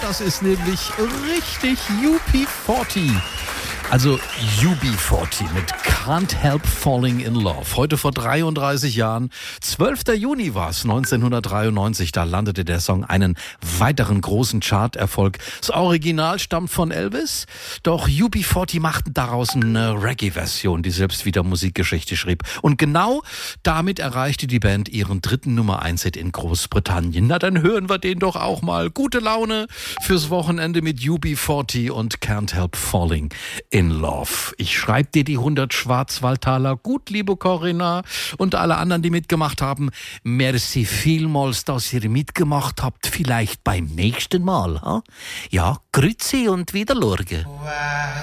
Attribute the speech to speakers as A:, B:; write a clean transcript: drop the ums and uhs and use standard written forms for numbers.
A: Das ist nämlich richtig UB40. Also UB40 mit Can't Help Falling in Love. Heute vor 33 Jahren, 12. Juni war es, 1993, da landete der Song einen weiteren großen Charterfolg. Das Original stammt von Elvis, doch UB40 machten daraus eine Reggae-Version, die selbst wieder Musikgeschichte schrieb. Und genau damit erreichte die Band ihren dritten Nummer-1-Hit in Großbritannien. Na, dann hören wir den doch auch mal. Gute Laune fürs Wochenende mit UB40 und Can't Help Falling in Love. Ich schreibe dir die 100 Schwarzwaldtaler gut, liebe Corinna, und alle anderen, die mitgemacht haben. Merci vielmals, dass ihr mitgemacht habt. Vielleicht beim nächsten Mal. Ha? Ja, grüezi und wiederlorge.